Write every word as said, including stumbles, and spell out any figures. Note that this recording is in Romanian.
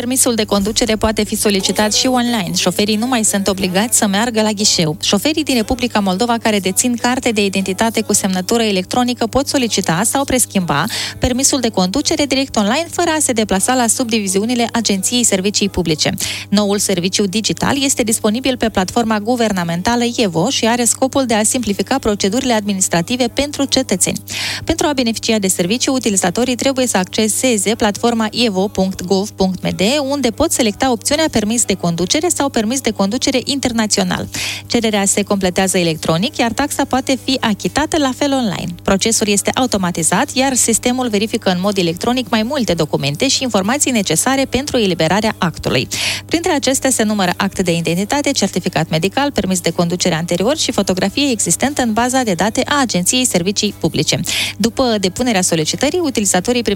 Permisul de conducere poate fi solicitat și online. Șoferii nu mai sunt obligați să meargă la ghișeu. Șoferii din Republica Moldova care dețin carte de identitate cu semnătură electronică pot solicita sau preschimba permisul de conducere direct online, fără a se deplasa la subdiviziunile Agenției Servicii Publice. Noul serviciu digital este disponibil pe platforma guvernamentală Evo și are scopul de a simplifica procedurile administrative pentru cetățeni. Pentru a beneficia de serviciu, utilizatorii trebuie să acceseze platforma evo punct gov punct m d, unde pot selecta opțiunea permis de conducere sau permis de conducere internațional. Cererea se completează electronic, iar taxa poate fi achitată la fel online. Procesul este automatizat, iar sistemul verifică în mod electronic mai multe documente și informații necesare pentru eliberarea actului. Printre acestea se numără act de identitate, certificat medical, permis de conducere anterior și fotografie existentă în baza de date a Agenției Servicii Publice. După depunerea solicitării, utilizatorii